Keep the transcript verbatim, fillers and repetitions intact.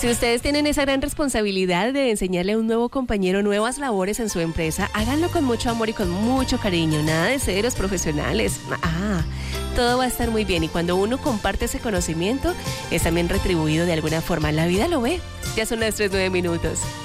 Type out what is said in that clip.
Si ustedes tienen esa gran responsabilidad de enseñarle a un nuevo compañero nuevas labores en su empresa, háganlo con mucho amor y con mucho cariño, nada de ceros profesionales. Ah, todo va a estar muy bien y cuando uno comparte ese conocimiento, es también retribuido de alguna forma. La vida lo ve. Ya son las tres nueve minutos.